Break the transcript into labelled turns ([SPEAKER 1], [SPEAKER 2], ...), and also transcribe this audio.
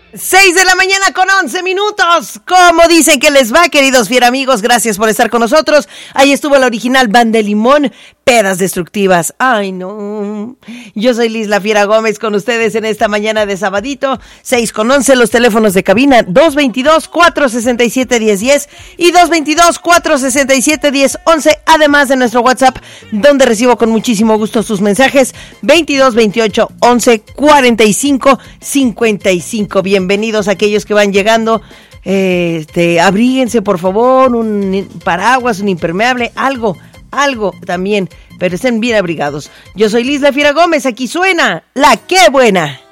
[SPEAKER 1] 6:11 a.m. ¿Cómo dicen que les va, queridos fiera amigos? Gracias por estar con nosotros. Ahí estuvo la original Banda de Limón, Pedas Destructivas. Ay, no. Yo soy Liz La Fiera Gómez con ustedes en esta mañana de sabadito. 6:11, los teléfonos de cabina 222-467-1010 y 222-467-1011. Además de nuestro WhatsApp, donde recibo con muchísimo gusto sus mensajes, 2228-11-45-55. Bienvenidos a aquellos que van llegando. Abríguense, por favor, un paraguas, un impermeable, algo también, pero estén bien abrigados. Yo soy Liz La Fiera Gómez, aquí suena La Qué Buena.